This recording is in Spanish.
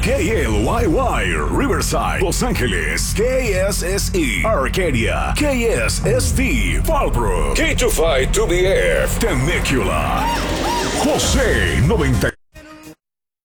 KLYY, Riverside, Los Ángeles, KSSE, Arcadia, KSST, Fallbrook, K25 2BF, Temecula, José 90.